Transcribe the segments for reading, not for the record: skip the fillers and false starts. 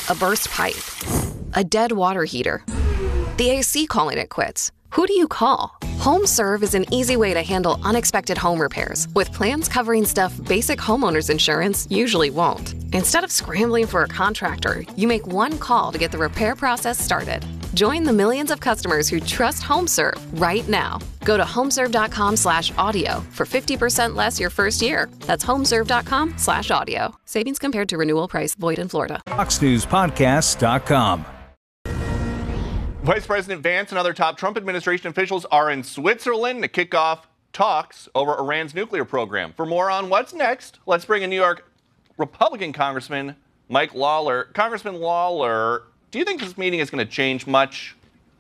A burst pipe? A dead water heater? The AC calling it quits? Who do you call? HomeServe is an easy way to handle unexpected home repairs with plans covering stuff basic homeowners insurance usually won't. Instead of scrambling for a contractor, you make one call to get the repair process started. Join the millions of customers who trust HomeServe right now. Go to homeserve.com/audio for 50% less your first year. That's homeserve.com/audio. Savings compared to renewal price void in Florida. FoxNewsPodcast.com. Vice President Vance and other top Trump administration officials are in Switzerland to kick off talks over Iran's nuclear program. For more on what's next, let's bring in New York Republican Congressman Mike Lawler. Congressman Lawler, do you think this meeting is going to change much?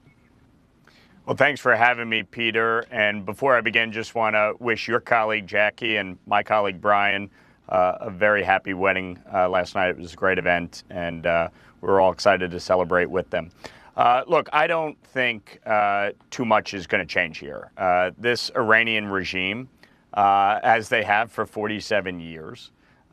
Well, thanks for having me, Peter. And before I begin, just want to wish your colleague Jackie and my colleague Brian a very happy wedding last night. It was a great event, and we're all excited to celebrate with them. Look, I don't think too much is going to change here. This Iranian regime, as they have for 47 years,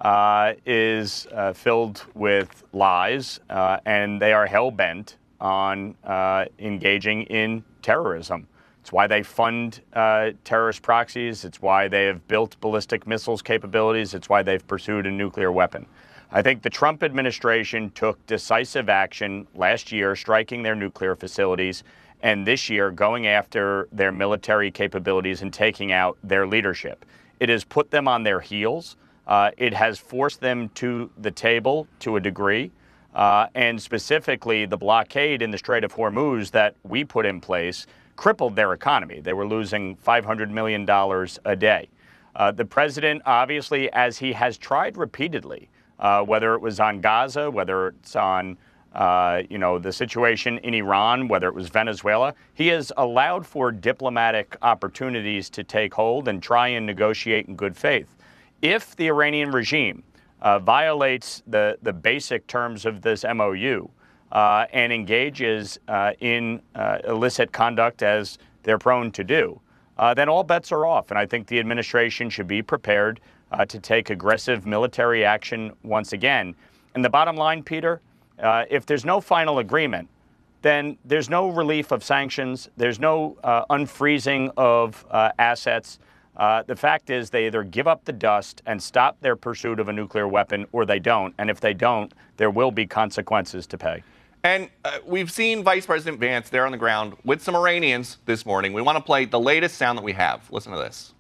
is filled with lies, and they are hell-bent on engaging in terrorism. It's why they fund terrorist proxies. It's why they have built ballistic missiles capabilities. It's why they've pursued a nuclear weapon. I think the Trump administration took decisive action last year, striking their nuclear facilities, and this year going after their military capabilities and taking out their leadership. It has put them on their heels. It has forced them to the table to a degree, and specifically the blockade in the Strait of Hormuz that we put in place crippled their economy. They were losing $500 million a day. The president, obviously, as he has tried repeatedly, whether it was on Gaza, whether it's on, the situation in Iran, whether it was Venezuela, he has allowed for diplomatic opportunities to take hold and try and negotiate in good faith. If the Iranian regime violates the basic terms of this MOU and engages in illicit conduct as they're prone to do, then all bets are off. And I think the administration should be prepared to take aggressive military action once again. And the bottom line, Peter, if there's no final agreement, then there's no relief of sanctions. There's no unfreezing of assets. The fact is they either give up the dust and stop their pursuit of a nuclear weapon, or they don't. And if they don't, there will be consequences to pay. And we've seen Vice President Vance there on the ground with some Iranians this morning. We want to play the latest sound that we have. Listen to this.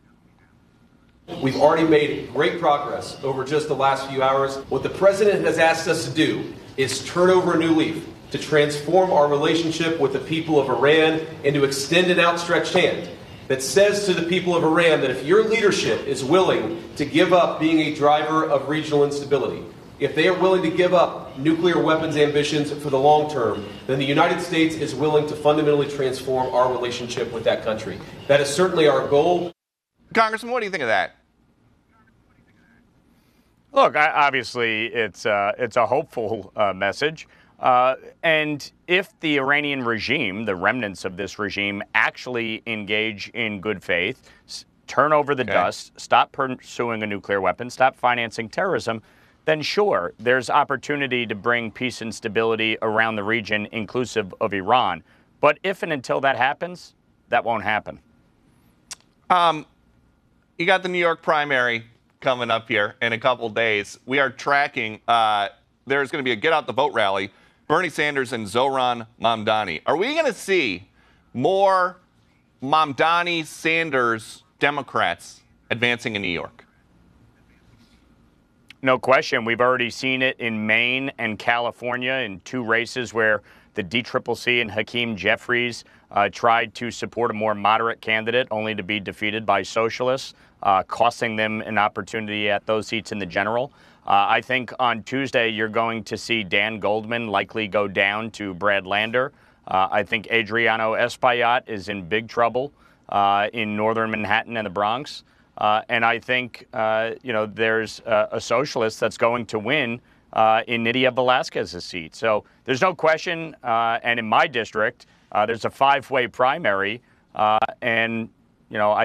We've already made great progress over just the last few hours. What the president has asked us to do is turn over a new leaf, to transform our relationship with the people of Iran and to extend an outstretched hand that says to the people of Iran that if your leadership is willing to give up being a driver of regional instability, if they are willing to give up nuclear weapons ambitions for the long term, then the United States is willing to fundamentally transform our relationship with that country. That is certainly our goal. Congressman, what do you think of that? Look, obviously, it's a hopeful message. And if the Iranian regime, the remnants of this regime, actually engage in good faith, turn over the dust, stop pursuing a nuclear weapon, stop financing terrorism, then sure, there's opportunity to bring peace and stability around the region, inclusive of Iran. But if and until that happens, that won't happen. You got the New York primary coming up here in a couple days. We are tracking. There's going to be a Get Out the Vote rally. Bernie Sanders and Zohran Mamdani. Are we going to see more Mamdani Sanders Democrats advancing in New York? No question. We've already seen it in Maine and California in two races where the DCCC and Hakeem Jeffries tried to support a more moderate candidate, only to be defeated by socialists, costing them an opportunity at those seats in the general. I think on Tuesday you're going to see Dan Goldman likely go down to Brad Lander. I think Adriano Espaillat is in big trouble in northern Manhattan and the Bronx. And I think, there's a socialist that's going to win in Nydia Velázquez's seat. So there's no question. And in my district, there's a 5-way primary. I